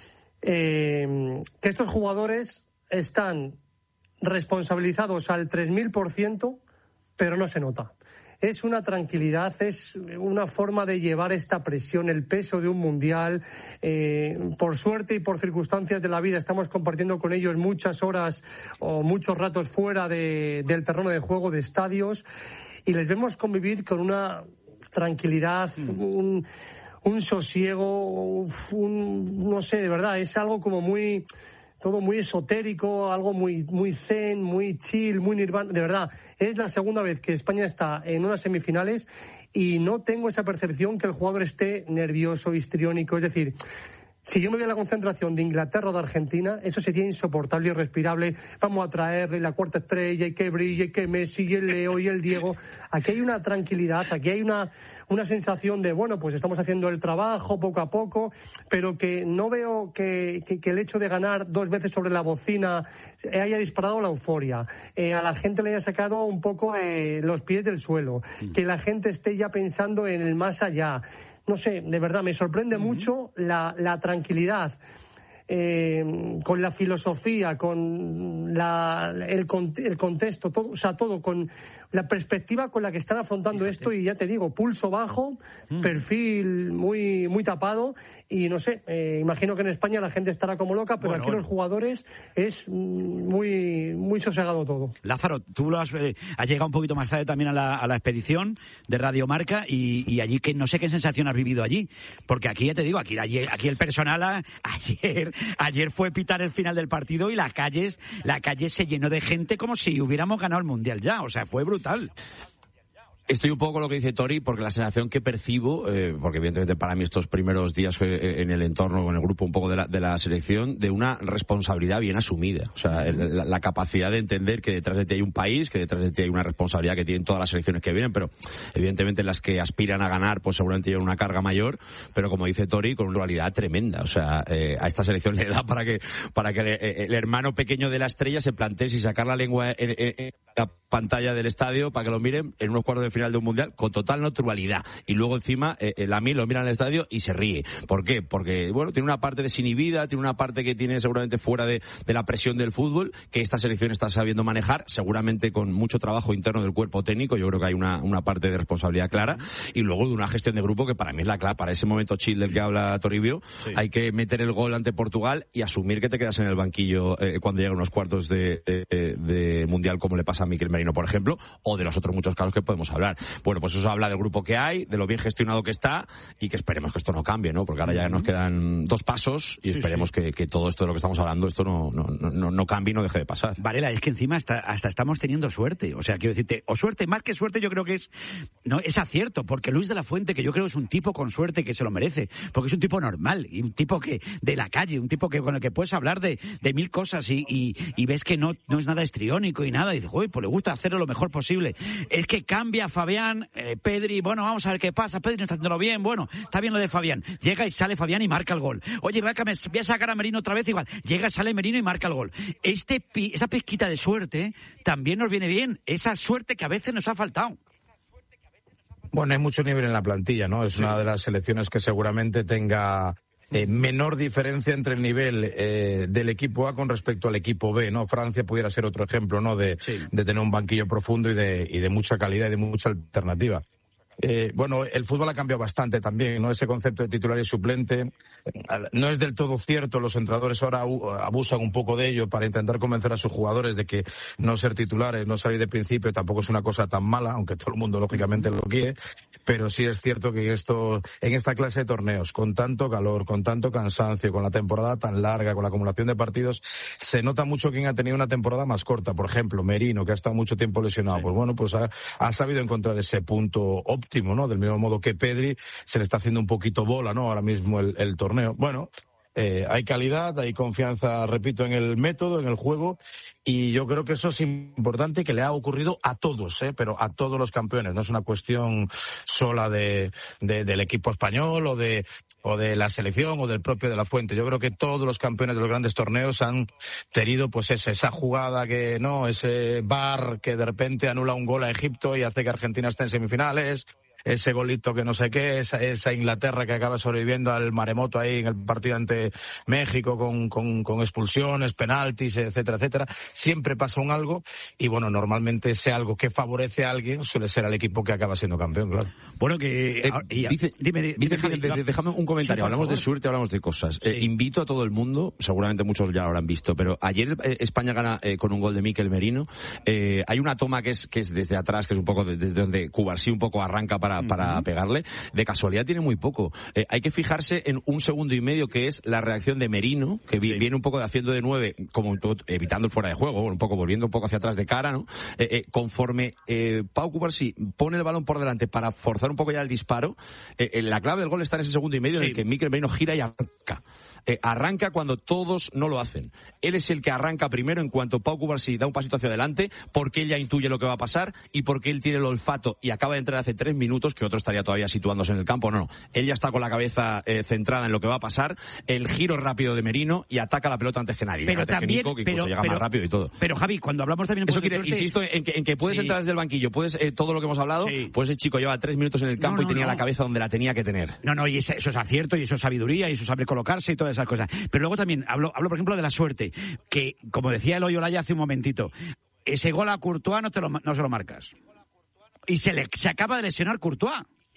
Eh, que estos jugadores están responsabilizados al tres mil por ciento, pero no se nota. Es una tranquilidad, es una forma de llevar esta presión, el peso de un mundial. Eh, por suerte y por circunstancias de la vida estamos compartiendo con ellos muchas horas o muchos ratos fuera de, del terreno de juego, de estadios, y les vemos convivir con una tranquilidad, un, un sosiego, un, no sé, de verdad, es algo como muy... todo muy esotérico, algo muy muy zen, muy chill, muy nirvana. De verdad, es la segunda vez que España está en unas semifinales y no tengo esa percepción que el jugador esté nervioso, histriónico. Es decir, si yo me voy a la concentración de Inglaterra o de Argentina, eso sería insoportable y irrespirable. Vamos a traerle la cuarta estrella y que brille, y que Messi y el Leo y el Diego. Aquí hay una tranquilidad, aquí hay una, una sensación de, bueno, pues estamos haciendo el trabajo poco a poco, pero que no veo que, que, que el hecho de ganar dos veces sobre la bocina haya disparado la euforia, eh, a la gente le haya sacado un poco eh, los pies del suelo, mm. que la gente esté ya pensando en el más allá. No sé, de verdad, me sorprende uh-huh. mucho la, la tranquilidad, eh, con la filosofía, con la, el, el contexto, todo, o sea, todo, con la perspectiva con la que están afrontando Fíjate. esto, y ya te digo, pulso bajo, mm. perfil muy muy tapado, y no sé, eh, imagino que en España la gente estará como loca, pero bueno, aquí bueno. los jugadores es muy muy sosegado todo. Lázaro, tú lo has, eh, has llegado un poquito más tarde también a la, a la expedición de Radio Marca, y, y allí que no sé qué sensación has vivido allí, porque aquí ya te digo, aquí ayer, aquí el personal a, ayer ayer fue pitar el final del partido y las calles la calle se llenó de gente como si hubiéramos ganado el Mundial ya, o sea, fue brutal. Estoy un poco con lo que dice Tori, porque la sensación que percibo, eh, porque evidentemente para mí estos primeros días eh, en el entorno, con el grupo un poco de la, de la selección, de una responsabilidad bien asumida. O sea, el, la, la capacidad de entender que detrás de ti hay un país, que detrás de ti hay una responsabilidad que tienen todas las selecciones que vienen, pero evidentemente las que aspiran a ganar, pues seguramente llevan una carga mayor, pero como dice Tori, con una dualidad tremenda. O sea, eh, a esta selección le da para que, para que el, el hermano pequeño de la estrella se plantee si sacar la lengua en, en, en la pantalla del estadio para que lo miren en unos cuartos de final de un mundial con total naturalidad, y luego encima eh, el Lamine lo mira en el estadio y se ríe. ¿Por qué? Porque bueno, tiene una parte desinhibida, tiene una parte que tiene seguramente fuera de, de la presión del fútbol, que esta selección está sabiendo manejar, seguramente con mucho trabajo interno del cuerpo técnico. Yo creo que hay una, una parte de responsabilidad clara, y luego de una gestión de grupo que para mí es la clave. Para ese momento chill del que habla Toribio, sí. Hay que meter el gol ante Portugal y asumir que te quedas en el banquillo eh, cuando llegan unos cuartos de, de, de mundial, como le pasa a Mikel Merino, por ejemplo, o de los otros muchos casos que podemos hablar. Bueno, pues eso habla del grupo que hay, de lo bien gestionado que está, y que esperemos que esto no cambie, ¿no? Porque ahora ya nos quedan dos pasos y esperemos sí, sí. Que, que todo esto de lo que estamos hablando, esto no, no, no, no cambie y no deje de pasar. Varela, es que encima hasta, hasta estamos teniendo suerte. O sea, quiero decirte, o suerte, más que suerte, yo creo que es no es acierto, porque Luis de la Fuente, que yo creo es un tipo con suerte que se lo merece, porque es un tipo normal, y un tipo que de la calle, un tipo que con el que puedes hablar de, de mil cosas y, y, y ves que no, no es nada histriónico y nada, y dices, uy, pues le gusta hacerlo lo mejor posible. Es que cambia Fabián, eh, Pedri, bueno, vamos a ver qué pasa, Pedri no está haciéndolo bien, bueno, está bien lo de Fabián, llega y sale Fabián y marca el gol. Oye, voy a sacar a Merino otra vez, igual, llega, sale Merino y marca el gol. Este, esa pizquita de suerte también nos viene bien, esa suerte que a veces nos ha faltado. Bueno, hay mucho nivel en la plantilla, ¿no? Es sí. Una de las selecciones que seguramente tenga eh, menor diferencia entre el nivel eh, del equipo A con respecto al equipo B, ¿no? Francia pudiera ser otro ejemplo, ¿no? De, sí. de tener un banquillo profundo y de, y de mucha calidad y de mucha alternativa. Eh, bueno, el fútbol ha cambiado bastante también, ¿no? Ese concepto de titular y suplente no es del todo cierto. Los entrenadores ahora abusan un poco de ello para intentar convencer a sus jugadores de que no ser titulares, no salir de principio tampoco es una cosa tan mala, aunque todo el mundo lógicamente lo quiere, pero sí es cierto que esto, en esta clase de torneos, con tanto calor, con tanto cansancio, con la temporada tan larga, con la acumulación de partidos, se nota mucho quién ha tenido una temporada más corta. Por ejemplo, Merino, que ha estado mucho tiempo lesionado, sí. Pues bueno, pues ha, ha sabido encontrar ese punto óptimo, ¿no? Del mismo modo que Pedri se le está haciendo un poquito bola, ¿no? Ahora mismo el, el torneo. Bueno, eh, hay calidad, hay confianza, repito, en el método, en el juego, y yo creo que eso es importante, que le ha ocurrido a todos, ¿eh? Pero a todos los campeones. No es una cuestión sola de, de del equipo español o de o de la selección o del propio de la Fuente. Yo creo que todos los campeones de los grandes torneos han tenido pues ese, esa jugada que no, ese V A R que de repente anula un gol a Egipto y hace que Argentina esté en semifinales. Ese golito que no sé qué, esa, esa Inglaterra que acaba sobreviviendo al maremoto ahí en el partido ante México con, con, con expulsiones, penaltis, etcétera, etcétera. Siempre pasa un algo y bueno, normalmente ese algo que favorece a alguien suele ser al equipo que acaba siendo campeón, claro. Bueno, que... Eh, y, dice, dime, dime, dice, Javi, dime, déjame un comentario. Sí, hablamos de suerte, hablamos de cosas. Sí. Eh, invito a todo el mundo, seguramente muchos ya lo habrán visto, pero ayer eh, España gana eh, con un gol de Mikel Merino. Eh, hay una toma que es, que es desde atrás, que es un poco desde de, de donde Cubarsí un poco arranca para para, para uh-huh. pegarle. De casualidad tiene muy poco. Eh, hay que fijarse en un segundo y medio, que es la reacción de Merino, que sí. viene un poco de haciendo de nueve, como evitando el fuera de juego, un poco volviendo un poco hacia atrás de cara, ¿no? Eh, eh, conforme eh, Pau Cubarsí pone el balón por delante para forzar un poco ya el disparo, eh, la clave del gol está en ese segundo y medio sí. en el que Mikel Merino gira y arranca. Eh, arranca cuando todos no lo hacen. Él es el que arranca primero en cuanto Pau Cubarsí da un pasito hacia adelante, porque él ya intuye lo que va a pasar y porque él tiene el olfato y acaba de entrar hace tres minutos, que otro estaría todavía situándose en el campo. No, no. Él ya está con la cabeza eh, centrada en lo que va a pasar, el giro rápido de Merino y ataca la pelota antes que nadie. Pero antes también, que Nico, que incluso pero, llega pero, más rápido y todo. Pero Javi, cuando hablamos también... Eso quiere, insisto, en que, en que puedes sí. entrar desde el banquillo, puedes eh, todo lo que hemos hablado, sí. pues ese chico lleva tres minutos en el campo no, no, y tenía no. la cabeza donde la tenía que tener. No, no, y eso es acierto y eso es sabiduría y eso es saber colocarse y todas esas cosas. Pero luego también hablo, hablo por ejemplo, de la suerte, que, como decía Eloy Olaya hace un momentito, ese gol a Courtois no, te lo, no se lo marcas. Y se le se acaba de lesionar Courtois.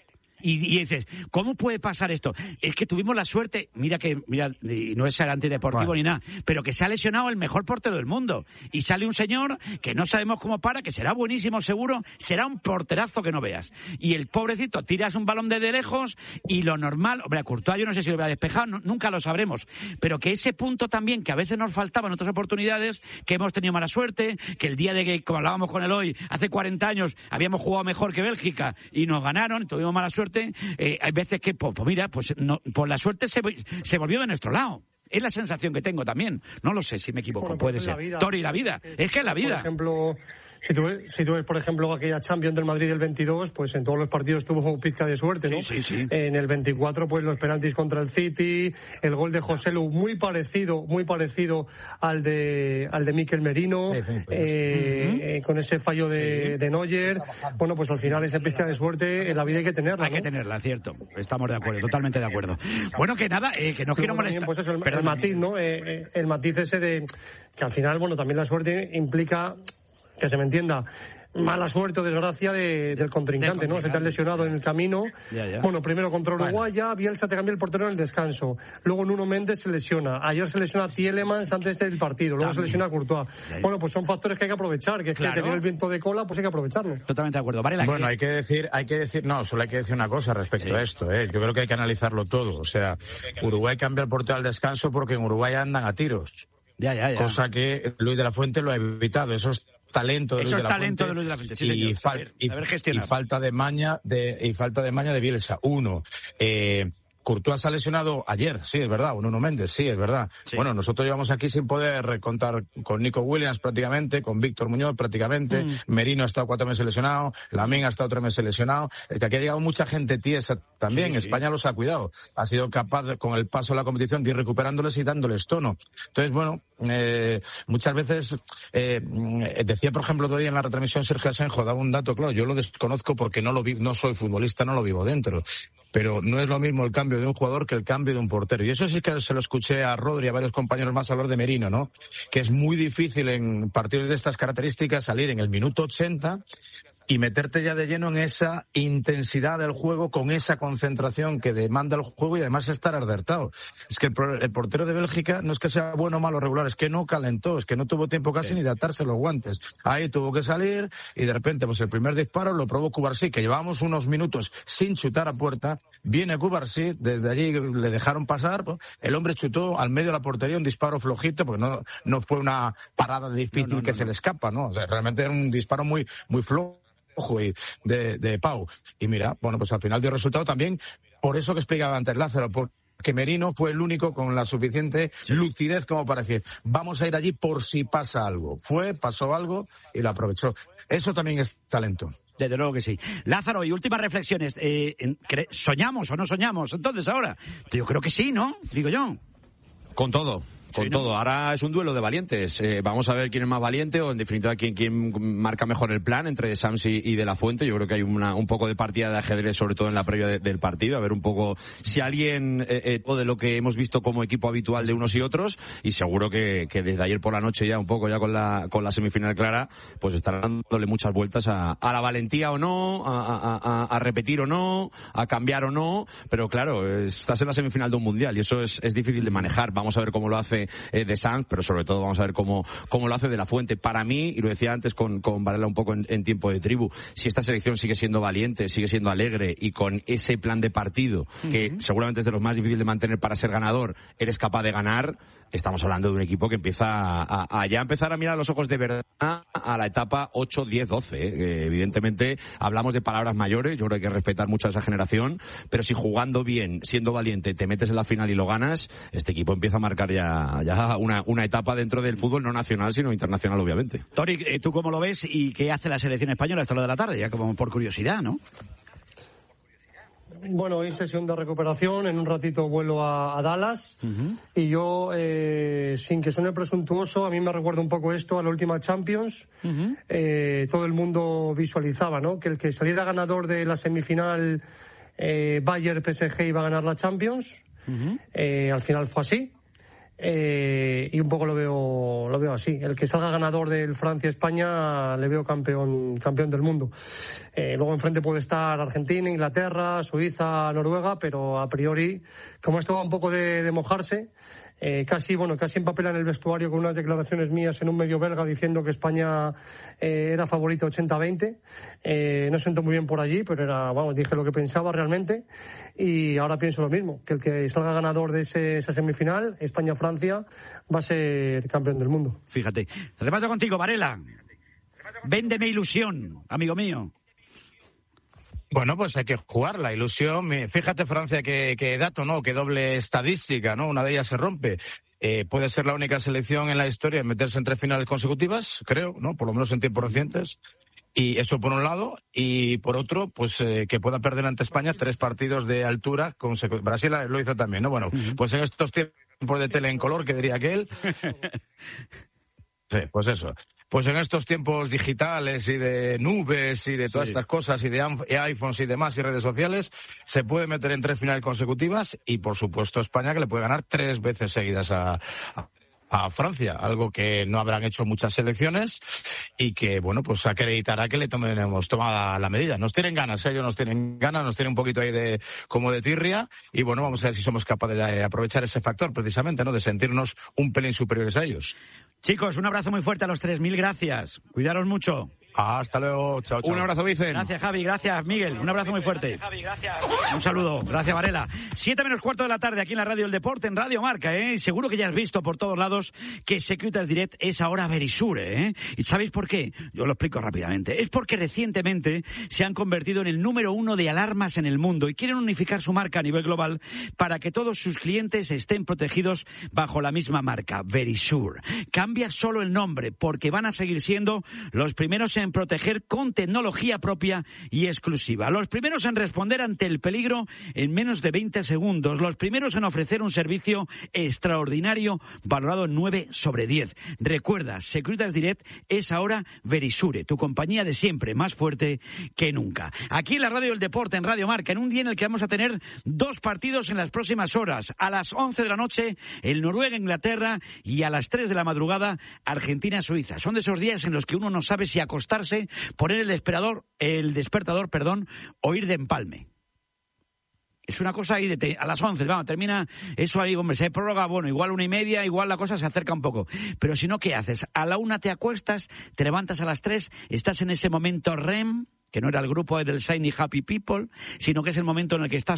Y, y dices, ¿cómo puede pasar esto? Es que tuvimos la suerte, mira que, mira, y no es ser antideportivo bueno. ni nada, pero que se ha lesionado el mejor portero del mundo. Y sale un señor que no sabemos cómo para, que será buenísimo seguro, será un porterazo que no veas. Y el pobrecito, tiras un balón desde lejos y lo normal, hombre, a Courtois yo no sé si lo hubiera despejado, no, nunca lo sabremos. Pero que ese punto también, que a veces nos faltaba en otras oportunidades, que hemos tenido mala suerte, que el día de que, como hablábamos con él hoy, hace cuarenta años habíamos jugado mejor que Bélgica y nos ganaron, y tuvimos mala suerte, eh, hay veces que, pues, pues mira, pues, no, pues la suerte se, se volvió de nuestro lado. Es la sensación que tengo también. No lo sé si me equivoco, bueno, puede ser. Tori, la vida. Es que es la vida. Por ejemplo, si tú, ves, si tú ves, por ejemplo, aquella Champions del Madrid del veintidós, pues en todos los partidos tuvo pizca de suerte, ¿no? Sí, sí, sí. En el veinticuatro, pues los penaltis contra el City, el gol de Joselu muy parecido, muy parecido al de al de Mikel Merino, sí, sí, sí. Eh, uh-huh. eh, con ese fallo de, sí. de Neuer. Bueno, pues al final esa pizca de suerte en la vida hay que tenerla, Hay ¿no? que tenerla, cierto. Estamos de acuerdo, totalmente de acuerdo. Bueno, que nada, eh, que no quiero molestar. Pues eso, el, el matiz, ¿no? Eh, eh, el matiz ese de que al final, bueno, también la suerte implica, que se me entienda, mala suerte o desgracia de, del contrincante, ¿no? Se te ha lesionado en el camino. Ya, ya. Bueno, primero contra Uruguay, ya Bielsa te cambia el portero en el descanso. Luego Nuno Méndez se lesiona. Ayer se lesiona Tielemans antes del partido. Luego También. se lesiona Courtois. Ya, ya. Bueno, pues son factores que hay que aprovechar. Que es claro. que tener el viento de cola, pues hay que aprovecharlo. Totalmente de acuerdo. Vale, la bueno, que... hay que decir, hay que decir, no, solo hay que decir una cosa respecto sí. a esto, ¿eh? Yo creo que hay que analizarlo todo. O sea, Uruguay cambia el portero al descanso porque en Uruguay andan a tiros. Ya, ya, ya. Cosa que Luis de la Fuente lo ha evitado. Eso es talento de Luis Eso de es la talento Fuente, de Luis de la Fuente, sí, y, señor. fal- saber, y, saber y falta de maña de y falta de maña de Bielsa. Uno, eh, Courtois se ha lesionado ayer, sí, es verdad, o Nuno Méndez, sí, es verdad. Sí. Bueno, nosotros llevamos aquí sin poder contar con Nico Williams prácticamente, con Víctor Muñoz prácticamente, mm. Merino ha estado cuatro meses lesionado, Lamine ha estado tres meses lesionado, es que aquí ha llegado mucha gente tiesa también, sí, España sí. los ha cuidado, ha sido capaz de, con el paso de la competición de ir recuperándoles y dándoles tono. Entonces, bueno, eh, muchas veces, eh, decía por ejemplo otro día en la retransmisión Sergio Asenjo, daba un dato, claro, yo lo desconozco porque no lo vi, no soy futbolista, no lo vivo dentro, pero no es lo mismo el cambio de un jugador que el cambio de un portero. Y eso sí que se lo escuché a Rodri y a varios compañeros más hablar de Merino, ¿no? Que es muy difícil en partidos de estas características salir en el minuto ochenta y meterte ya de lleno en esa intensidad del juego, con esa concentración que demanda el juego y además estar alertado. Es que el, el portero de Bélgica no es que sea bueno o malo regular, es que no calentó, es que no tuvo tiempo casi sí. ni de atarse los guantes. Ahí tuvo que salir y de repente pues el primer disparo lo probó Cubarsí, que llevábamos unos minutos sin chutar a puerta, viene Cubarsí, desde allí le dejaron pasar, el hombre chutó al medio de la portería un disparo flojito, porque no, no fue una parada difícil no, no, que no, se no. le escapa, ¿no? O sea, realmente era un disparo muy, muy flojo. Ojo, y de, de Pau. Y mira, bueno, pues al final dio resultado también, por eso que explicaba antes Lázaro, porque Merino fue el único con la suficiente sí. lucidez como para decir, vamos a ir allí por si pasa algo. Fue, pasó algo y lo aprovechó. Eso también es talento. Desde luego que sí. Lázaro, y últimas reflexiones. Eh, ¿Soñamos o no soñamos entonces ahora? Yo creo que sí, ¿no? Digo yo. Con todo. Con sí, ¿no? todo. Ahora es un duelo de valientes. Eh, vamos a ver quién es más valiente o, en definitiva, quién, quién marca mejor el plan entre Sams y, y De la Fuente. Yo creo que hay una, un poco de partida de ajedrez, sobre todo en la previa de, del partido. A ver un poco si alguien, eh, eh, o de lo que hemos visto como equipo habitual de unos y otros. Y seguro que, que desde ayer por la noche ya, un poco ya con la, con la semifinal clara, pues estarán dándole muchas vueltas a, a la valentía o no, a, a, a, a repetir o no, a cambiar o no. Pero claro, estás en la semifinal de un mundial y eso es, es difícil de manejar. Vamos a ver cómo lo hace Eh, de Sanz, pero sobre todo vamos a ver cómo, cómo lo hace De la Fuente. Para mí, y lo decía antes con, con Varela un poco en, en tiempo de tribu, si esta selección sigue siendo valiente, sigue siendo alegre y con ese plan de partido, que uh-huh. seguramente es de los más difíciles de mantener para ser ganador, eres capaz de ganar, estamos hablando de un equipo que empieza a, a, a ya empezar a mirar los ojos de verdad a la etapa ocho, diez, doce. Eh. Evidentemente, hablamos de palabras mayores, yo creo que hay que respetar mucho a esa generación, pero si jugando bien, siendo valiente, te metes en la final y lo ganas, este equipo empieza a marcar ya, ya Una, una etapa dentro del fútbol no nacional sino internacional, obviamente. Tori, ¿tú cómo lo ves y qué hace la selección española hasta lo de la tarde? Ya como por curiosidad, ¿no? Bueno, hoy sesión de recuperación, en un ratito vuelo a, a Dallas uh-huh. y yo, eh, sin que suene presuntuoso, a mí me recuerda un poco esto a la última Champions. Uh-huh. Eh, todo el mundo visualizaba, ¿no?, que el que saliera ganador de la semifinal eh, Bayern P S G iba a ganar la Champions. Uh-huh. Eh, al final fue así. Eh, y un poco lo veo lo veo así. El que salga ganador del Francia-España le veo campeón campeón del mundo. Eh, luego enfrente puede estar Argentina, Inglaterra, Suiza, Noruega, pero a priori, como esto va un poco de, de mojarse, eh, casi bueno casi empapela en el vestuario con unas declaraciones mías en un medio belga diciendo que España eh, era favorito ochenta a veinte. Eh, no sentó muy bien por allí, pero era vamos dije lo que pensaba realmente, y ahora pienso lo mismo, que el que salga ganador de ese, esa semifinal, España-Francia, va a ser campeón del mundo. Fíjate. Repaso contigo, Varela. Véndeme ilusión, amigo mío. Bueno, pues hay que jugar la ilusión. Fíjate, Francia, qué, qué dato, ¿no? Qué doble estadística, ¿no? Una de ellas se rompe. Eh, puede ser la única selección en la historia en meterse en tres finales consecutivas, creo, ¿no? Por lo menos en tiempos recientes. Y eso por un lado, y por otro, pues eh, que pueda perder ante España tres partidos de altura consecutivos. Brasil lo hizo también, ¿no? Bueno, uh-huh. Pues en estos tiempos de tele en color, que diría aquel. Sí, pues eso. Pues en estos tiempos digitales y de nubes y de todas sí. estas cosas y de iPhones y demás y redes sociales, se puede meter en tres finales consecutivas y, por supuesto, España, que le puede ganar tres veces seguidas a, a, a Francia, algo que no habrán hecho muchas selecciones y que, bueno, pues acreditará que le tomemos tomada la medida. Nos tienen ganas, ellos nos tienen ganas, nos tienen un poquito ahí de como de tirria y, bueno, vamos a ver si somos capaces de aprovechar ese factor, precisamente, ¿no? De sentirnos un pelín superiores a ellos. Chicos, un abrazo muy fuerte a los tres. Mil gracias. Cuidaros mucho. Hasta luego. Chao, chao. Un abrazo, Vicen. Gracias, Javi. Gracias, Miguel. Un abrazo muy fuerte. Javi, gracias. Un saludo. Gracias, Varela. Siete menos cuarto de la tarde aquí en la Radio del Deporte, en Radio Marca, ¿eh? Seguro que ya has visto por todos lados que Securitas Direct es ahora Verisure, ¿eh? ¿Y sabéis por qué? Yo lo explico rápidamente. Es porque recientemente se han convertido en el número uno de alarmas en el mundo y quieren unificar su marca a nivel global para que todos sus clientes estén protegidos bajo la misma marca, Verisure. Cambia solo el nombre porque van a seguir siendo los primeros en en proteger con tecnología propia y exclusiva. Los primeros en responder ante el peligro en menos de veinte segundos. Los primeros en ofrecer un servicio extraordinario valorado en nueve sobre diez. Recuerda, Securitas Direct es ahora Verisure, tu compañía de siempre, más fuerte que nunca. Aquí en la Radio del Deporte, en Radio Marca, en un día en el que vamos a tener dos partidos en las próximas horas. A las once de la noche, el Noruega-Inglaterra, y a las tres de la madrugada, Argentina-Suiza. Son de esos días en los que uno no sabe si acostarse, poner el despertador, el despertador, perdón, o ir de empalme. Es una cosa ahí de a las once, vamos, termina eso ahí, hombre, se prórroga, bueno, igual una y media, igual la cosa se acerca un poco. Pero si no, ¿qué haces? A la una te acuestas, te levantas a las tres, estás en ese momento R E M, que no era el grupo del Shiny Happy People, sino que es el momento en el que estás